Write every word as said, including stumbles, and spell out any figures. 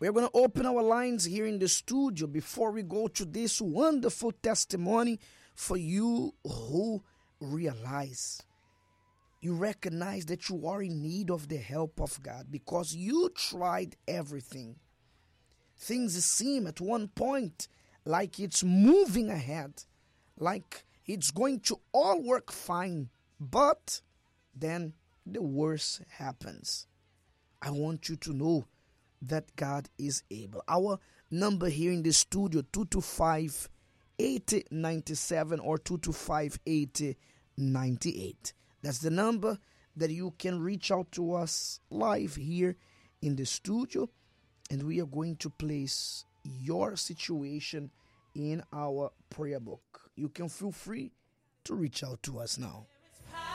We're going to open our lines here in the studio before we go to this wonderful testimony for you who realize, you recognize that you are in need of the help of God because you tried everything. Things seem at one point like it's moving ahead, like it's going to all work fine, but then the worst happens. I want you to know that God is able. Our number here in the studio, two two five, eight zero nine seven or two two five, eight zero nine eight. That's the number that you can reach out to us live here in the studio, and we are going to place your situation in our prayer book. You can feel free to reach out to us now.